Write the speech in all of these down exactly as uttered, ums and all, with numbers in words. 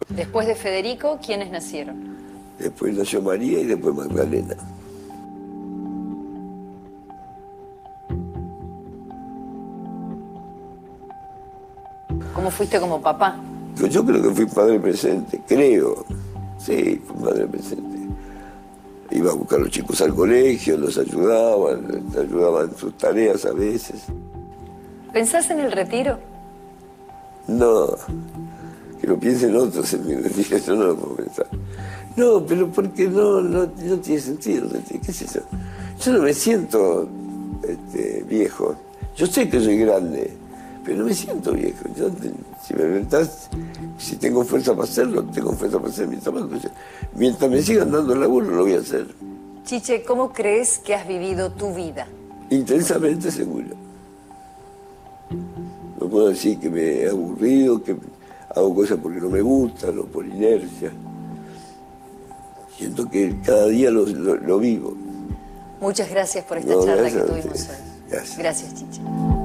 Después de Federico, ¿quiénes nacieron? Después nació María y después Magdalena. ¿Cómo fuiste como papá? Yo creo que fui padre presente, creo. Sí, fui padre presente. Iba a buscar a los chicos al colegio, los ayudaban, les ayudaban en sus tareas a veces. ¿Pensás en el retiro? No, que lo piensen otros en mi retiro, yo no lo puedo pensar. No, pero porque no, no, no tiene sentido, ¿qué es eso? Yo no me siento este, viejo. Yo sé que soy grande, pero no me siento viejo. Yo, si me preguntás si tengo fuerza para hacerlo, tengo fuerza para hacer mi trabajo. Mientras me sigan dando el laburo, lo voy a hacer. Chiche, ¿cómo crees que has vivido tu vida? Intensamente seguro. No puedo decir que me he aburrido, que hago cosas porque no me gustan o por inercia. Siento que cada día lo, lo, lo vivo. Muchas gracias por esta no, charla que tuvimos hoy. Gracias. Gracias, Chiche.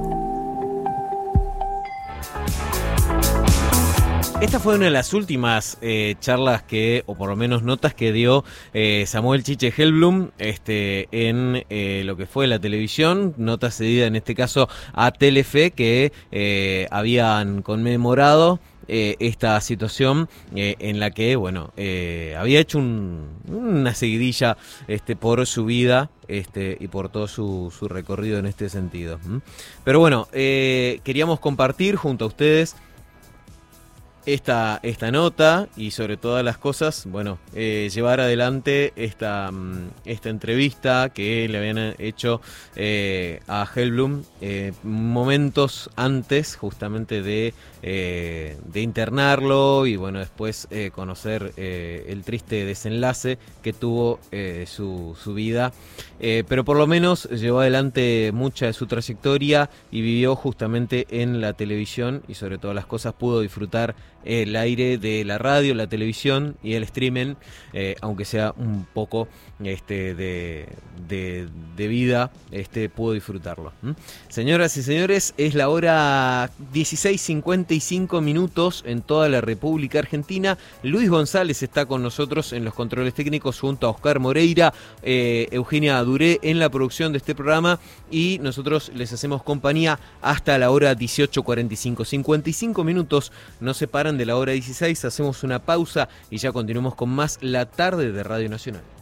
Esta fue una de las últimas eh, charlas que, o por lo menos notas que dio eh, Samuel Chiche Hellblum este, en eh, lo que fue la televisión, nota cedida en este caso a Telefe, que eh, habían conmemorado eh, esta situación eh, en la que, bueno, eh, había hecho un, una seguidilla este, por su vida este, y por todo su, su recorrido en este sentido. ¿Mm? Pero bueno, eh, queríamos compartir junto a ustedes Esta, esta nota y sobre todas las cosas, bueno, eh, llevar adelante esta, esta entrevista que le habían hecho eh, a Hellblum eh, momentos antes justamente de, eh, de internarlo y bueno, después eh, conocer eh, el triste desenlace que tuvo eh, su, su vida, eh, pero por lo menos llevó adelante mucha de su trayectoria y vivió justamente en la televisión y sobre todas las cosas pudo disfrutar el aire de la radio, la televisión y el streaming, eh, aunque sea un poco este, de, de, de vida, este, pudo disfrutarlo. ¿Mm? Señoras y señores, es la hora dieciséis cincuenta y cinco minutos en toda la República Argentina. Luis González está con nosotros en los controles técnicos junto a Oscar Moreira, eh, Eugenia Duré en la producción de este programa y nosotros les hacemos compañía hasta la hora dieciocho cuarenta y cinco. cincuenta y cinco minutos nos separan de la hora dieciséis, hacemos una pausa y ya continuamos con más La Tarde de Radio Nacional.